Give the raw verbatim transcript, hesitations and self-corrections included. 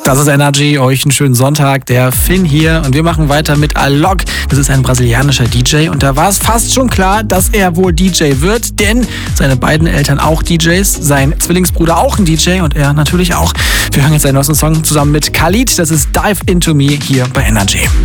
Das ist Energy, euch einen schönen Sonntag, der Finn hier und wir machen weiter mit Alok. Das ist ein brasilianischer D J und da war es fast schon klar, dass er wohl D J wird, denn seine beiden Eltern auch D Js, sein Zwillingsbruder auch ein D J und er natürlich auch. Wir hören jetzt einen neuen Song zusammen mit Khalid, das ist Dive Into Me hier bei Energy.